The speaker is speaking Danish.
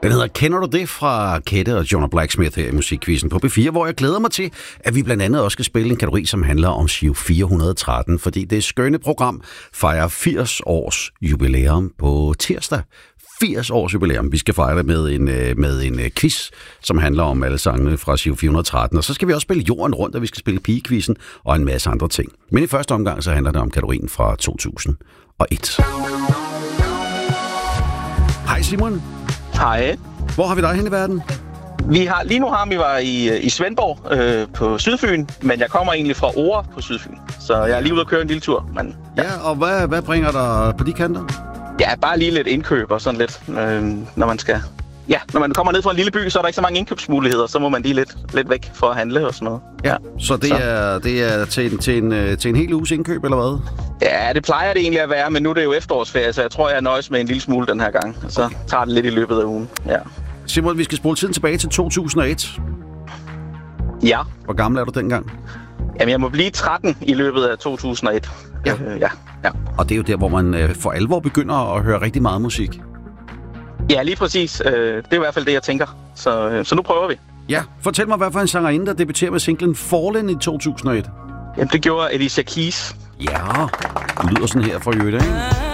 Den hedder Kender du det? Fra Kette og Jonah Blacksmith her i Musikquizzen på P4, hvor jeg glæder mig til, at vi blandt andet også skal spille en kategori, som handler om Giro 413, fordi det skønne program fejrer 80 års jubilæum på tirsdag. 80 års jubilæum. Vi skal fejre det med en quiz, som handler om alle sangene fra Giro 413. Og så skal vi også spille jorden rundt, og vi skal spille pigequizzen og en masse andre ting. Men i første omgang, så handler det om kategorien fra 2001. Hej Simon. Hej. Hvor har vi dig hen i verden? Lige nu har vi var i Svendborg på Sydfyn, men jeg kommer egentlig fra Ore på Sydfyn. Så jeg er lige ude at køre en lille tur. Men, ja, og hvad bringer dig på de kanter? Ja, bare lige lidt indkøb og sådan lidt, når man skal... Ja, når man kommer ned fra en lille by, så er der ikke så mange indkøbsmuligheder. Så må man lige lidt væk for at handle og sådan noget. Ja, så det er til en hel uges indkøb, eller hvad? Ja, det plejer det egentlig at være, men nu er det jo efterårsferie, så jeg tror, jeg nøjes med en lille smule den her gang. Og så tager det lidt i løbet af ugen, ja. Simon, vi skal spole tiden tilbage til 2001. Ja. Hvor gammel er du dengang? Jamen, jeg må blive 13 i løbet af 2001. Ja. Ja. Og det er jo der, hvor man for alvor begynder at høre rigtig meget musik. Ja, lige præcis. Det er i hvert fald det, jeg tænker. Så nu prøver vi. Ja, fortæl mig, hvad for en sangerinde, der debuterer med singlen Fallen i 2001? Jamen, det gjorde Alicia Keys. Ja, det lyder sådan her fra Jøde, ikke?